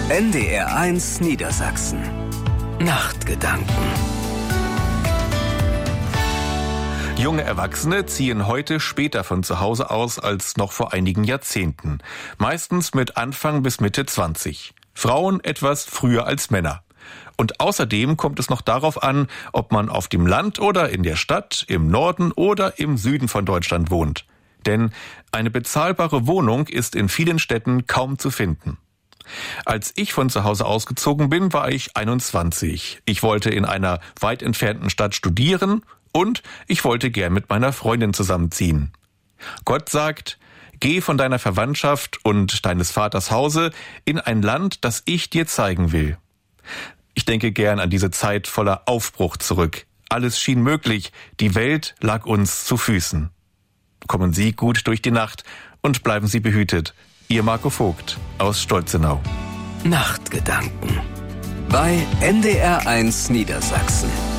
NDR1 Niedersachsen. Nachtgedanken. Junge Erwachsene ziehen heute später von zu Hause aus als noch vor einigen Jahrzehnten. Meistens mit Anfang bis Mitte 20. Frauen etwas früher als Männer. Und außerdem kommt es noch darauf an, ob man auf dem Land oder in der Stadt, im Norden oder im Süden von Deutschland wohnt. Denn eine bezahlbare Wohnung ist in vielen Städten kaum zu finden. Als ich von zu Hause ausgezogen bin, war ich 21. Ich wollte in einer weit entfernten Stadt studieren und ich wollte gern mit meiner Freundin zusammenziehen. Gott sagt, geh von deiner Verwandtschaft und deines Vaters Hause in ein Land, das ich dir zeigen will. Ich denke gern an diese Zeit voller Aufbruch zurück. Alles schien möglich, die Welt lag uns zu Füßen. Kommen Sie gut durch die Nacht und bleiben Sie behütet. Ihr Marco Vogt aus Stolzenau. Nachtgedanken bei NDR1 Niedersachsen.